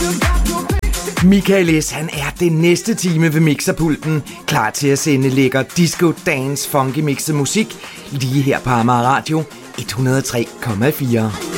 Michael S. han er den næste time ved mixerpulten, klar til at sende lækker disco, dance, funky mixet musik lige her på Amager Radio 103,4.